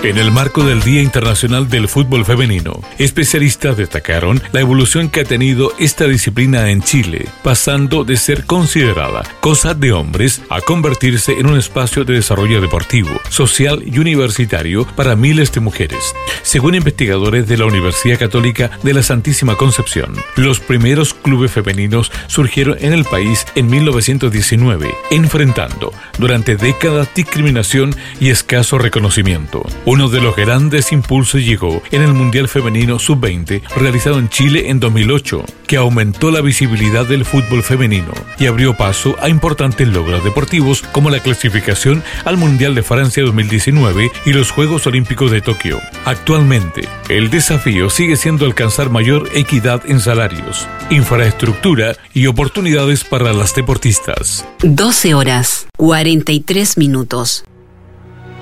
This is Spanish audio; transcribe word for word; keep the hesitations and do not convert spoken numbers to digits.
En el marco del Día Internacional del Fútbol Femenino, especialistas destacaron la evolución que ha tenido esta disciplina en Chile, pasando de ser considerada cosa de hombres a convertirse en un espacio de desarrollo deportivo, social y universitario para miles de mujeres. Según investigadores de la Universidad Católica de la Santísima Concepción, los primeros clubes femeninos surgieron en el país en mil novecientos diecinueve, enfrentando durante décadas discriminación y escaso reconocimiento. Uno de los grandes impulsos llegó en el Mundial Femenino sub veinte realizado en Chile en dos mil ocho, que aumentó la visibilidad del fútbol femenino y abrió paso a importantes logros deportivos como la clasificación al Mundial de Francia dos mil diecinueve y los Juegos Olímpicos de Tokio. Actualmente, el desafío sigue siendo alcanzar mayor equidad en salarios, infraestructura y oportunidades para las deportistas. doce horas, cuarenta y tres minutos.